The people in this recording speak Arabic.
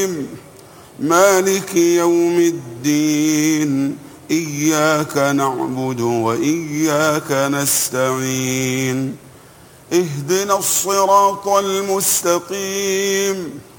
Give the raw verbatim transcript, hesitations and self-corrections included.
مالك يوم الدين إياك نعبد وإياك نستعين اهدنا الصراط المستقيم